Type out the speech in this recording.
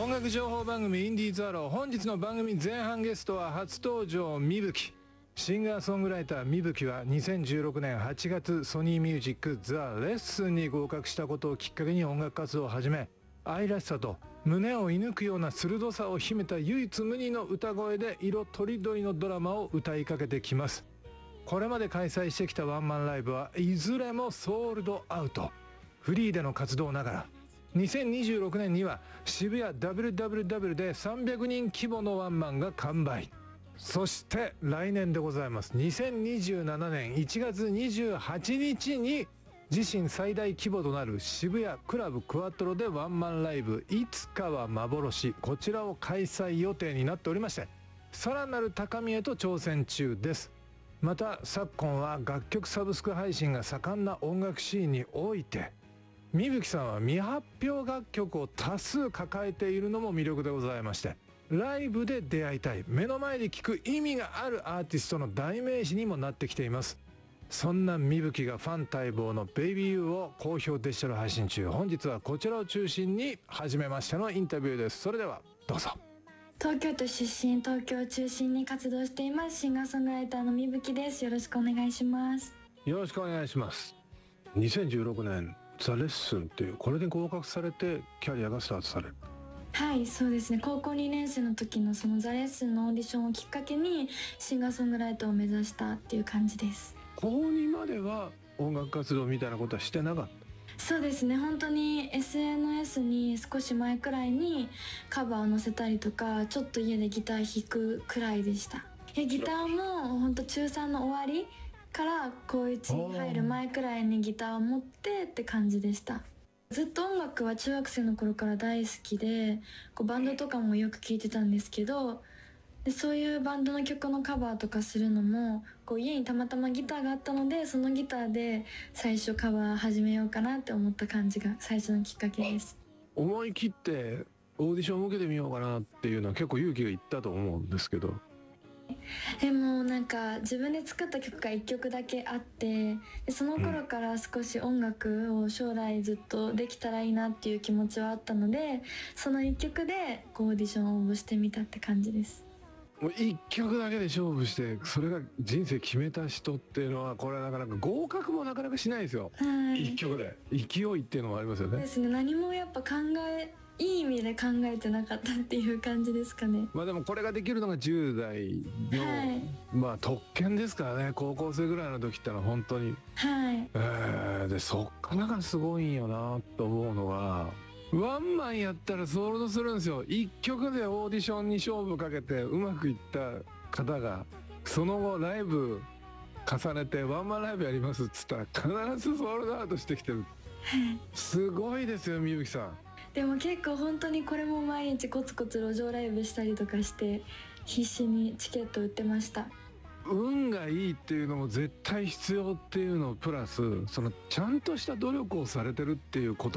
音楽情報番組インディーズアロー。本日の番組前半ゲストは初登場みぶき。シンガーソングライターみぶきは2016年8月ソニーミュージックザ・レッスンに合格したことをきっかけに音楽活動を始め、愛らしさと胸を射抜くような鋭さを秘めた唯一無二の歌声で色とりどりのドラマを歌いかけてきます。これまで開催してきたワンマンライブはいずれもソールドアウト。フリーでの活動ながら2026年には渋谷 WWW で300人規模のワンマンが完売。そして来年でございます。2027年1月28日に自身最大規模となる渋谷クラブクワトロでワンマンライブいつかは幻、こちらを開催予定になっておりまして、さらなる高みへと挑戦中です。また昨今は楽曲サブスク配信が盛んな音楽シーンにおいて、みぶきさんは未発表楽曲を多数抱えているのも魅力でございまして、ライブで出会いたい、目の前で聴く意味があるアーティストの代名詞にもなってきています。そんなみぶきがファン待望の Baby You を好評デジタル配信中。本日はこちらを中心に初めましてのインタビューです。それではどうぞ。 東京都出身、東京を中心に活動していますシンガーソングライターのみぶきです。よろしくお願いします。 よろしくお願いします。2016年ザ・レッスンっていう、これで合格されてキャリアがスタートされる。 はい、そうですね。高校2年生の時のそのザ・レッスンのオーディションをきっかけにシンガーソングライターを目指したっていう感じです。 高2までは音楽活動みたいなことはしてなかった？ そうですね。本当に SNS に少し前くらいにカバーを載せたりとか、ちょっと家でギター弾くくらいでした。ギターも本当中3の終わりから高1に入る前くらいにギターを持ってって感じでした。ずっと音楽は中学生の頃から大好きで、バンドとかもよく聴いてたんですけど、でそういうバンドの曲のカバーとかするのも家にたまたまギターがあったので、そのギターで最初カバー始めようかなって思った感じが最初のきっかけです。 思い切ってオーディションを受けてみようかなっていうのは結構勇気がいったと思うんですけど。 でもなんか自分で作った曲が1曲だけあって、でその頃から少し音楽を将来ずっとできたらいいなっていう気持ちはあったので、その1曲でオーディションを応募してみたって感じです。 もう1曲だけで勝負してそれが人生決めた人っていうのは、これはなかなか合格もなかなかしないですよ。1曲で勢いっていうのもありますよね。 ですね。何もやっぱいい意味で考えてなかったっていう感じですかね。 まあでもこれができるのが10代の、まあ特権ですからね。高校生ぐらいの時ってのは本当に、でそっからがすごいんよなと思うのが、ワンマンやったらソールドするんですよ。1曲でオーディションに勝負かけてうまくいった方が、その後ライブ重ねてワンマンライブやりますっつったら必ずソールドアウトしてきてる。すごいですよみゆきさん。 でも結構本当にこれも毎日コツコツ路上ライブしたりとかして必死にチケット売ってました。 運がいいっていうのも絶対必要っていうのプラス、そのちゃんとした努力をされてるっていうこと